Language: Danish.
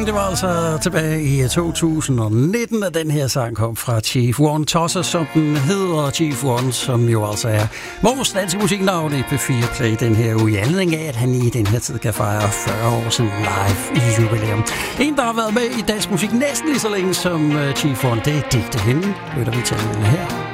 Det var altså tilbage i 2019, at den her sang kom fra Chief One. Tosser, som den hedder, Chief One, som jo altså er vores danske musiknavn i P4 Play den her uge, i anledning af, at han i den her tid kan fejre 40 år som live i jubilæum. En, der har været med i dansk musik næsten lige så længe som Chief One, det er Digte Hende. Hører vi til her.